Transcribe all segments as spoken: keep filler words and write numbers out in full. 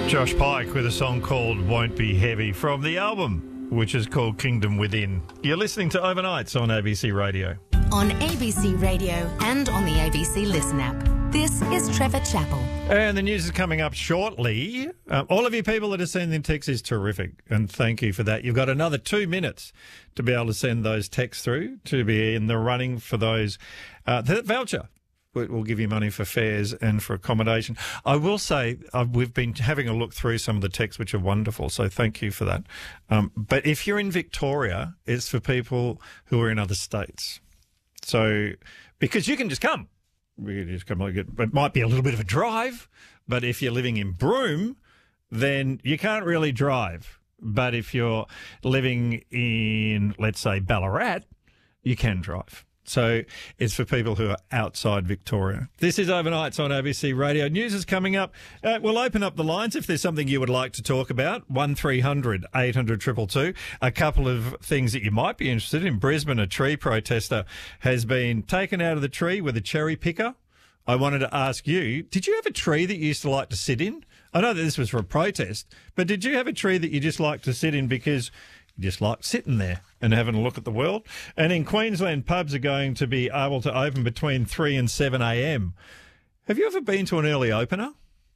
Josh Pike with a song called Won't Be Heavy from the album, which is called Kingdom Within. You're listening to Overnights on A B C Radio. On A B C Radio and on the A B C Listen app. This is Trevor Chappell. And the news is coming up shortly. Um, all of you people that are sending texts is terrific, and thank you for that. You've got another two minutes to be able to send those texts through to be in the running for those uh, that voucher. We'll give you money for fares and for accommodation. I will say uh, we've been having a look through some of the texts, which are wonderful, so thank you for that. Um, but if you're in Victoria, it's for people who are in other states. So, because you can just come. You can just come. It might be a little bit of a drive, but if you're living in Broome, then you can't really drive. But if you're living in, let's say, Ballarat, you can drive. So it's for people who are outside Victoria. This is Overnights on A B C Radio. News is coming up. Uh, we'll open up the lines if there's something you would like to talk about. one three hundred eight hundred two two two. A couple of things that you might be interested in. Brisbane, a tree protester has been taken out of the tree with a cherry picker. I wanted to ask you, did you have a tree that you used to like to sit in? I know that this was for a protest, but did you have a tree that you just like to sit in because you just like sitting there and having a look at the world? And in Queensland, pubs are going to be able to open between three and seven a.m. Have you ever been to an early opener?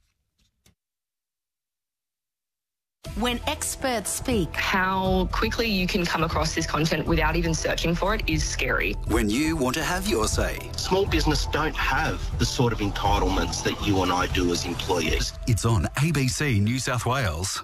When experts speak, how quickly you can come across this content without even searching for it is scary. When you want to have your say. Small business don't have the sort of entitlements that you and I do as employees. It's on A B C New South Wales.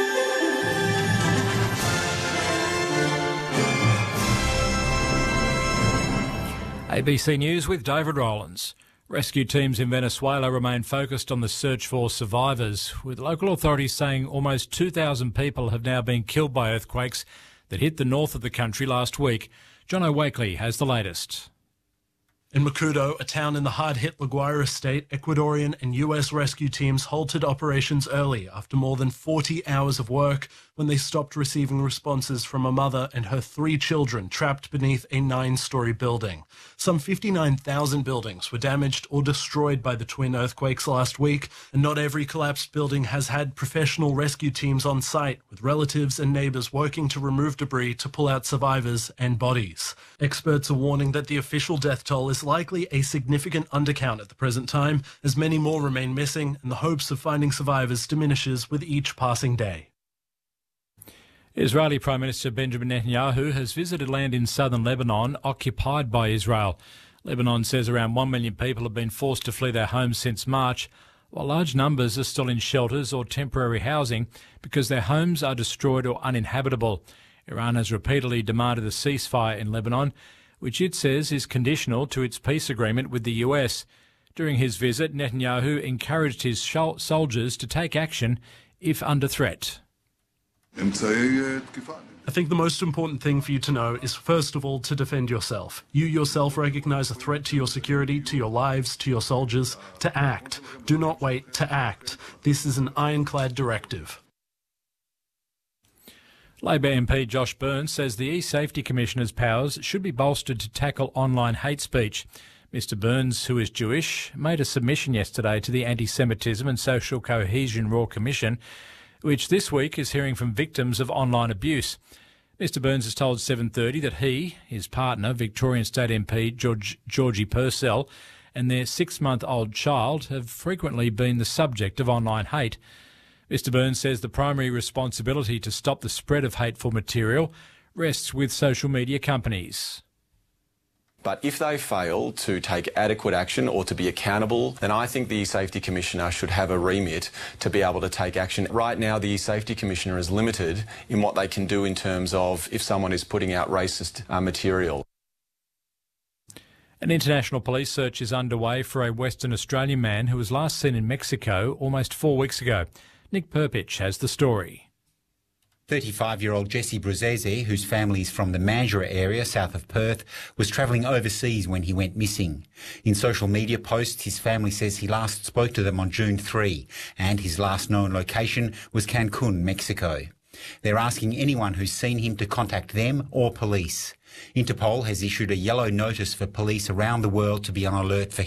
A B C News with David Rowlands. Rescue teams in Venezuela remain focused on the search for survivors, with local authorities saying almost two thousand people have now been killed by earthquakes that hit the north of the country last week. John O'Wakely has the latest. In Macuto, a town in the hard-hit La Guaira state, Ecuadorian and U S rescue teams halted operations early after more than forty hours of work when they stopped receiving responses from a mother and her three children trapped beneath a nine-story building. Some fifty-nine thousand buildings were damaged or destroyed by the twin earthquakes last week, and not every collapsed building has had professional rescue teams on site, with relatives and neighbours working to remove debris to pull out survivors and bodies. Experts are warning that the official death toll is likely a significant undercount at the present time, as many more remain missing and the hopes of finding survivors diminishes with each passing day. Israeli Prime Minister Benjamin Netanyahu has visited land in southern Lebanon occupied by Israel. Lebanon says around one million people have been forced to flee their homes since March, while large numbers are still in shelters or temporary housing because their homes are destroyed or uninhabitable. Iran has repeatedly demanded a ceasefire in Lebanon, which it says is conditional to its peace agreement with the U S. During his visit, Netanyahu encouraged his soldiers to take action if under threat. I think the most important thing for you to know is, first of all, to defend yourself. You yourself recognise a threat to your security, to your lives, to your soldiers. To act. Do not wait, to act. This is an ironclad directive. Labor M P Josh Burns says the e-Safety Commissioner's powers should be bolstered to tackle online hate speech. Mister Burns, who is Jewish, made a submission yesterday to the Anti-Semitism and Social Cohesion Royal Commission, which this week is hearing from victims of online abuse. Mister Burns has told seven thirty that he, his partner, Victorian State M P George, Georgie Purcell, and their six-month-old child have frequently been the subject of online hate. Mister Burns says the primary responsibility to stop the spread of hateful material rests with social media companies. But if they fail to take adequate action or to be accountable, then I think the E-Safety Commissioner should have a remit to be able to take action. Right now, the E-Safety Commissioner is limited in what they can do in terms of if someone is putting out racist uh, material. An international police search is underway for a Western Australian man who was last seen in Mexico almost four weeks ago. Nick Perpich has the story. thirty-five-year-old Jesse Bruzzese, whose family is from the Mandurah area south of Perth, was travelling overseas when he went missing. In social media posts, his family says he last spoke to them on June third, and his last known location was Cancun, Mexico. They're asking anyone who's seen him to contact them or police. Interpol has issued a yellow notice for police around the world to be on alert for him.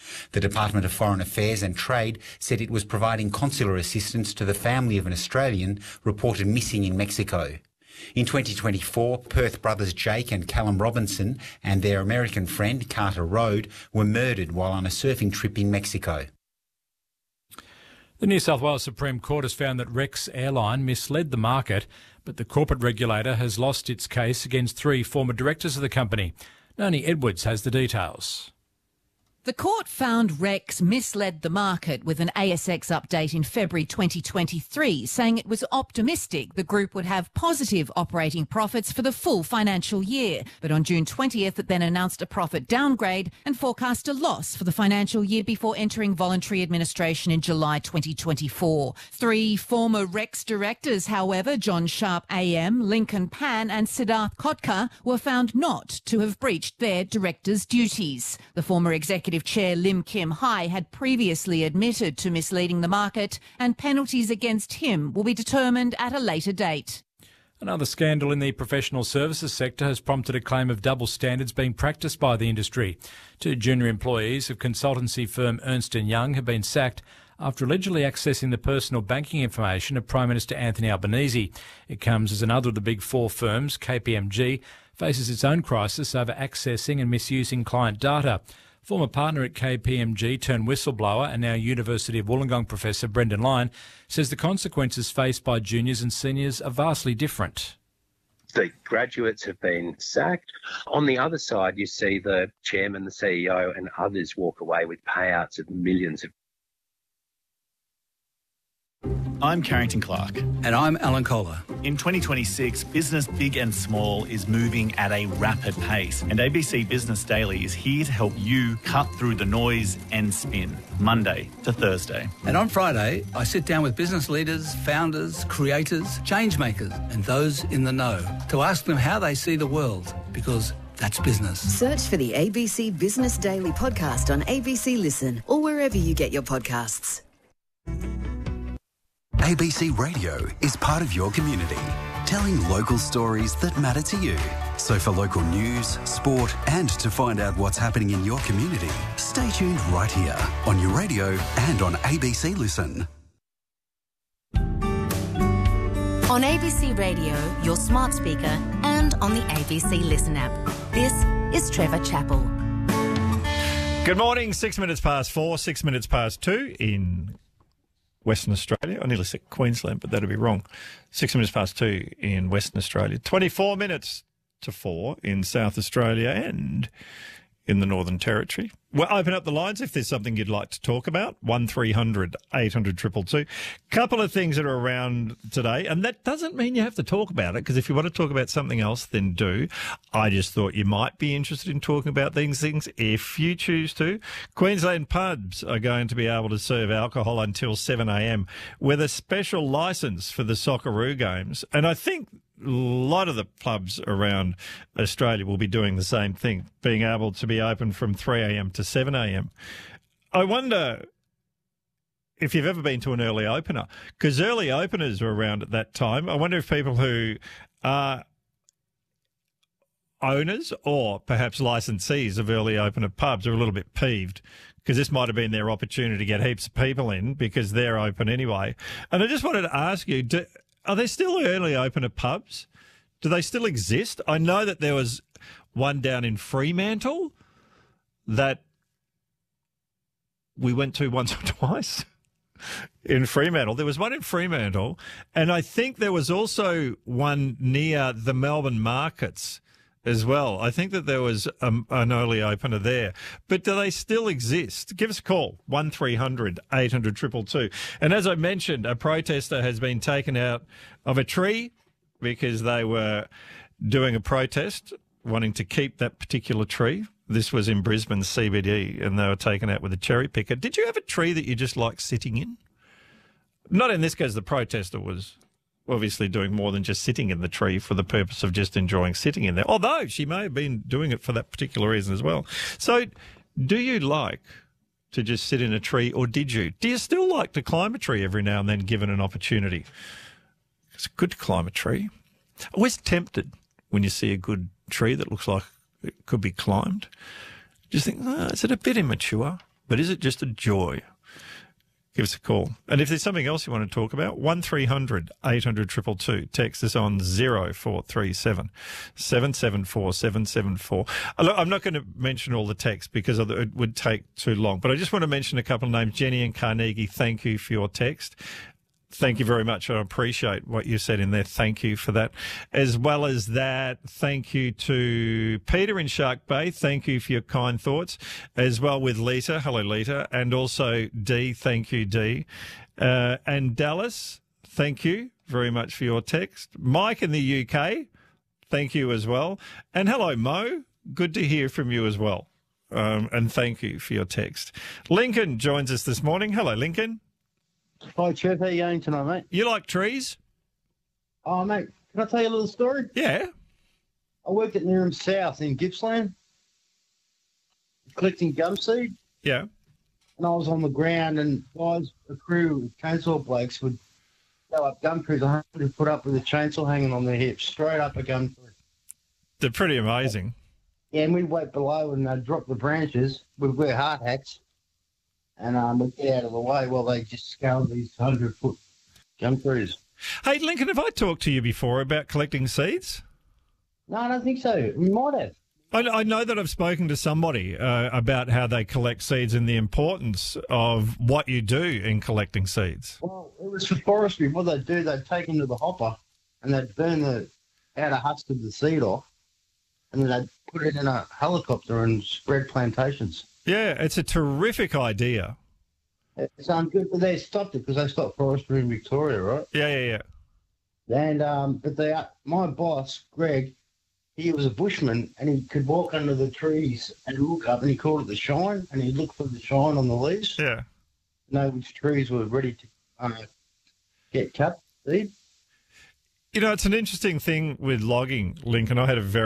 The Department of Foreign Affairs and Trade said it was providing consular assistance to the family of an Australian reported missing in Mexico. In twenty twenty-four, Perth brothers Jake and Callum Robinson and their American friend Carter Rode were murdered while on a surfing trip in Mexico. The New South Wales Supreme Court has found that Rex Airline misled the market, but the corporate regulator has lost its case against three former directors of the company. Noni Edwards has the details. The court found Rex misled the market with an A S X update in February twenty twenty-three, saying it was optimistic the group would have positive operating profits for the full financial year. But on June twentieth, it then announced a profit downgrade and forecast a loss for the financial year before entering voluntary administration in July twenty twenty-four. Three former Rex directors, however, John Sharp A M, Lincoln Pan and Siddharth Kotkar, were found not to have breached their directors' duties. The former executive Chair Lim Kim Hai had previously admitted to misleading the market, and penalties against him will be determined at a later date. Another scandal in the professional services sector has prompted a claim of double standards being practiced by the industry. Two junior employees of consultancy firm Ernst and Young have been sacked after allegedly accessing the personal banking information of Prime Minister Anthony Albanese. It comes as another of the big four firms, K P M G, faces its own crisis over accessing and misusing client data. Former partner at K P M G turned whistleblower and now University of Wollongong professor Brendan Lyon says the consequences faced by juniors and seniors are vastly different. The graduates have been sacked. On the other side, you see the chairman, the C E O and others walk away with payouts of millions of. I'm Carrington Clark. And I'm Alan Kohler. In twenty twenty-six, business big and small is moving at a rapid pace, and A B C Business Daily is here to help you cut through the noise and spin, Monday to Thursday. And on Friday, I sit down with business leaders, founders, creators, change makers, and those in the know to ask them how they see the world, because that's business. Search for the A B C Business Daily podcast on A B C Listen or wherever you get your podcasts. A B C Radio is part of your community, telling local stories that matter to you. So for local news, sport and to find out what's happening in your community, stay tuned right here on your radio and on A B C Listen. On A B C Radio, your smart speaker and on the A B C Listen app. This is Trevor Chappell. Good morning, six minutes past four, six minutes past two in Western Australia. I nearly said Queensland, but that'd be wrong. Six minutes past two in Western Australia. twenty-four minutes to four in South Australia and in the Northern Territory. We'll open up the lines if there's something you'd like to talk about. one three hundred eight hundred two two two. Couple of things that are around today, and that doesn't mean you have to talk about it, because if you want to talk about something else, then do. I just thought you might be interested in talking about these things if you choose to. Queensland pubs are going to be able to serve alcohol until seven a m with a special licence for the Socceroo games, and I think a lot of the pubs around Australia will be doing the same thing, being able to be open from three a m to seven a m. I wonder if you've ever been to an early opener, because early openers were around at that time. I wonder if people who are owners or perhaps licensees of early opener pubs are a little bit peeved, because this might have been their opportunity to get heaps of people in because they're open anyway. And I just wanted to ask you, do, are there still early opener pubs? Do they still exist? I know that there was one down in Fremantle that we went to once or twice in Fremantle. There was one in Fremantle, and I think there was also one near the Melbourne markets as well. I think that there was um, an early opener there. But do they still exist? Give us a call, one three hundred eight hundred two two two. And as I mentioned, a protester has been taken out of a tree because they were doing a protest wanting to keep that particular tree. This was in Brisbane C B D, and they were taken out with a cherry picker. Did you have a tree that you just like sitting in? Not in this case, the protester was obviously doing more than just sitting in the tree for the purpose of just enjoying sitting in there, although she may have been doing it for that particular reason as well. So do you like to just sit in a tree, or did you? Do you still like to climb a tree every now and then given an opportunity? It's good to climb a tree. Always tempted when you see a good tree that looks like it could be climbed. Just think, oh, is it a bit immature? But is it just a joy? Give us a call. And if there's something else you want to talk about, one three hundred eight hundred two two two. Text us on zero four three seven seven seven four seven seven four. I'm not going to mention all the texts because it would take too long, but I just want to mention a couple of names. Jenny in Carnegie, thank you for your text. Thank you very much. I appreciate what you said in there. Thank you for that. As well as that, thank you to Peter in Shark Bay. Thank you for your kind thoughts. As well with Lita. Hello, Lita. And also Dee. Thank you, Dee. Uh, and Dallas, thank you very much for your text. Mike in the U K, thank you as well. And hello, Mo. Good to hear from you as well. Um, and thank you for your text. Lincoln joins us this morning. Hello, Lincoln. Hi, Trev. How you going tonight, mate? You like trees? Oh, mate, can I tell you a little story? Yeah. I worked at Nearham South in Gippsland, collecting gum seed. Yeah. And I was on the ground, and guys, a crew of chainsaw blokes would go up gum trees. I had to put up with a chainsaw hanging on their hips, straight up a gum tree. They're pretty amazing. Yeah, and we'd wait below and they'd drop the branches. We'd wear hard hats. And um, we'd get out of the way while they just scaled these hundred-foot gum trees. Hey, Lincoln, have I talked to you before about collecting seeds? No, I don't think so. We might have. I, I know that I've spoken to somebody uh, about how they collect seeds and the importance of what you do in collecting seeds. Well, it was for forestry. What they'd do, they'd take them to the hopper and they'd burn the outer husk of the seed off, and then they'd put it in a helicopter and spread plantations. Yeah, it's a terrific idea. It sounds good, but they stopped it because they stopped forestry in Victoria, right? Yeah, yeah, yeah. And um, but they, my boss, Greg, he was a bushman and he could walk under the trees and look up, and he called it the shine, and he'd look for the shine on the leaves. Yeah. Know which trees were ready to uh, get cut, seed. You know, it's an interesting thing with logging, Lincoln. I had a very